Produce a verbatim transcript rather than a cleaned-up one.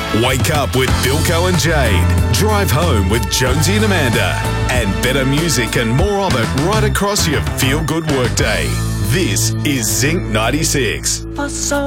Wake up with Bilko and Jade. Drive home with Jonesy and Amanda. And better music and more of it right across your feel-good workday. This is Zinc ninety-six. For so